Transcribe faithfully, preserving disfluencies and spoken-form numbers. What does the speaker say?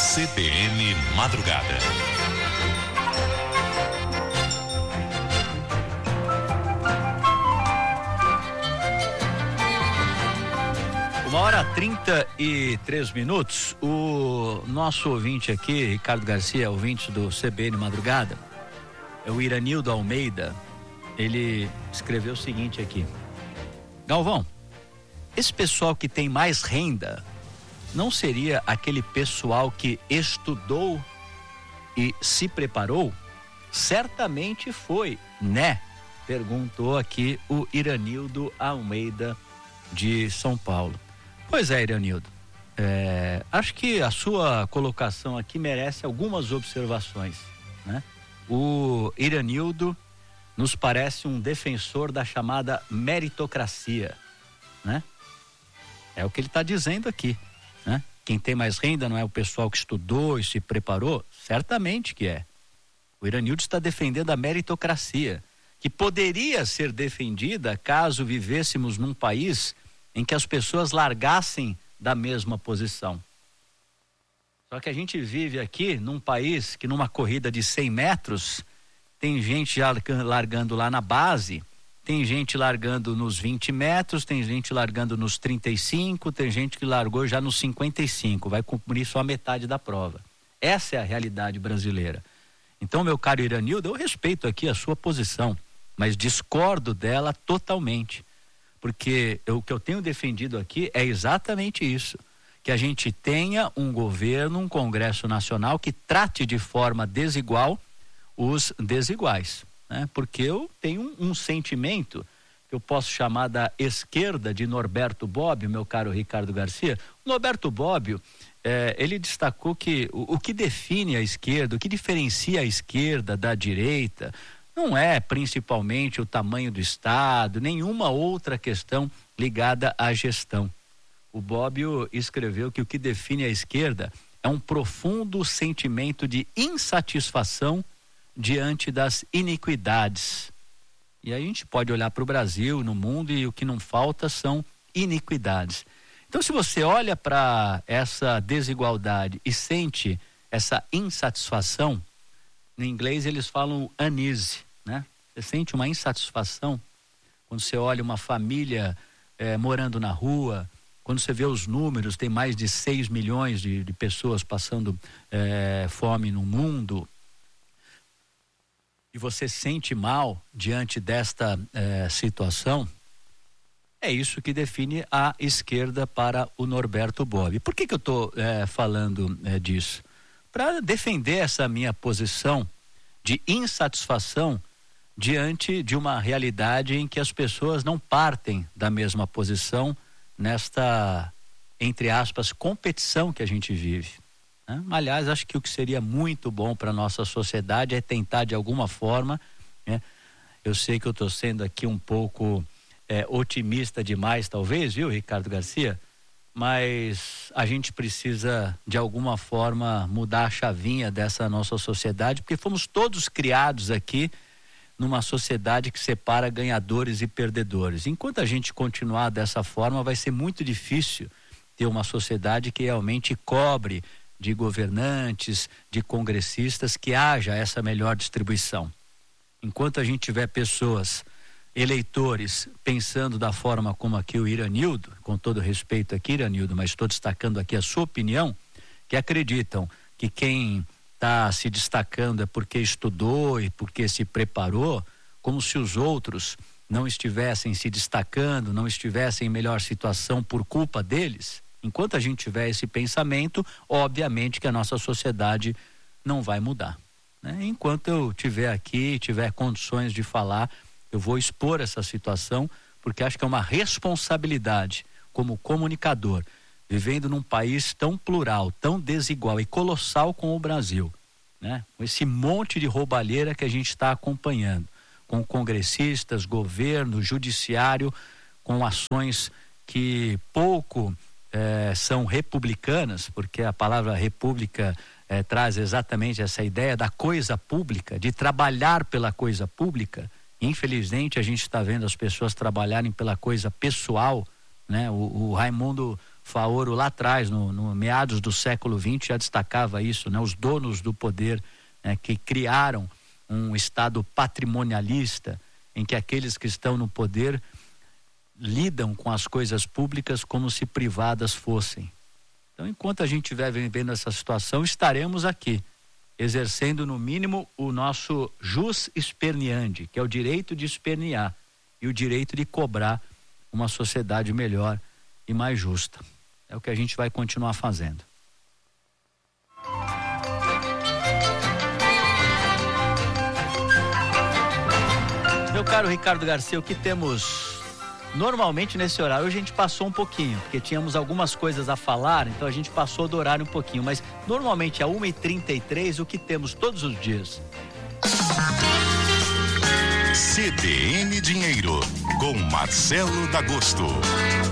C B N Madrugada. Uma hora trinta e três minutos. O nosso ouvinte aqui, Ricardo Garcia, ouvinte do C B N Madrugada, é o Iranildo Almeida. Ele escreveu o seguinte aqui: Galvão, esse pessoal que tem mais renda não seria aquele pessoal que estudou e se preparou? Certamente foi, né? Perguntou aqui o Iranildo Almeida de São Paulo. Pois é, Iranildo, é, acho que a sua colocação aqui merece algumas observações, né? O Iranildo nos parece um defensor da chamada meritocracia, né? É o que ele está dizendo aqui, né? Quem tem mais renda não é o pessoal que estudou e se preparou? Certamente que é. O Iranildo está defendendo a meritocracia, que poderia ser defendida caso vivêssemos num país em que as pessoas largassem da mesma posição. Só que a gente vive aqui num país que numa corrida de cem metros tem gente largando lá na base, tem gente largando nos vinte metros, tem gente largando nos trinta e cinco, tem gente que largou já nos cinquenta e cinco, vai cumprir só a metade da prova. Essa é a realidade brasileira. Então, meu caro Iranildo, eu respeito aqui a sua posição, mas discordo dela totalmente. Porque eu, o que eu tenho defendido aqui é exatamente isso, que a gente tenha um governo, um Congresso Nacional que trate de forma desigual os desiguais, né? Porque eu tenho um, um sentimento que eu posso chamar da esquerda de Norberto Bobbio, meu caro Ricardo Garcia. O Norberto Bobbio, eh, ele destacou que o, o que define a esquerda, o que diferencia a esquerda da direita, não é principalmente o tamanho do Estado, nenhuma outra questão ligada à gestão. O Bobbio escreveu que o que define a esquerda é um profundo sentimento de insatisfação diante das iniquidades. E aí a gente pode olhar para o Brasil, no mundo, e o que não falta são iniquidades. Então, se você olha para essa desigualdade e sente essa insatisfação, no inglês eles falam unease, né? Você sente uma insatisfação quando você olha uma família eh, morando na rua, quando você vê os números, tem mais de seis milhões de, de pessoas passando eh, fome no mundo, e você se sente mal diante desta eh, situação. É isso que define a esquerda para o Norberto Bobbio. Por que que eu estou eh, falando eh, disso? Para defender essa minha posição de insatisfação diante de uma realidade em que as pessoas não partem da mesma posição nesta, entre aspas, competição que a gente vive, né? Aliás, acho que o que seria muito bom para a nossa sociedade é tentar de alguma forma, né? Eu sei que eu estou sendo aqui um pouco é, otimista demais, talvez, viu, Ricardo Garcia? Mas a gente precisa de alguma forma mudar a chavinha dessa nossa sociedade, porque fomos todos criados aqui numa sociedade que separa ganhadores e perdedores. Enquanto a gente continuar dessa forma, vai ser muito difícil ter uma sociedade que realmente cobre de governantes, de congressistas, que haja essa melhor distribuição. Enquanto a gente tiver pessoas, eleitores, pensando da forma como aqui o Iranildo, com todo respeito aqui, Iranildo, mas estou destacando aqui a sua opinião, que acreditam que quem está se destacando é porque estudou e porque se preparou, como se os outros não estivessem se destacando, não estivessem em melhor situação por culpa deles. Enquanto a gente tiver esse pensamento, obviamente que a nossa sociedade não vai mudar, né? Enquanto eu estiver aqui, tiver condições de falar, eu vou expor essa situação, porque acho que é uma responsabilidade como comunicador, vivendo num país tão plural, tão desigual e colossal como o Brasil, né? Com esse monte de roubalheira que a gente está acompanhando, com congressistas, governo, judiciário, com ações que pouco eh, são republicanas, porque a palavra república eh, traz exatamente essa ideia da coisa pública, de trabalhar pela coisa pública. Infelizmente a gente está vendo as pessoas trabalharem pela coisa pessoal, né? O, o Raimundo Faoro lá atrás, no, no meados do século vinte, já destacava isso, né? Os donos do poder, né? Que criaram um Estado patrimonialista, em que aqueles que estão no poder lidam com as coisas públicas como se privadas fossem. Então, enquanto a gente estiver vivendo essa situação, estaremos aqui, exercendo no mínimo o nosso jus esperneandi, que é o direito de espernear e o direito de cobrar uma sociedade melhor e mais justa. É o que a gente vai continuar fazendo. Meu caro Ricardo Garcia, o que temos normalmente nesse horário? Hoje a gente passou um pouquinho, porque tínhamos algumas coisas a falar, então a gente passou do horário um pouquinho, mas normalmente a uma e trinta e três, o que temos todos os dias? C B N Dinheiro, com Marcelo D'Agosto.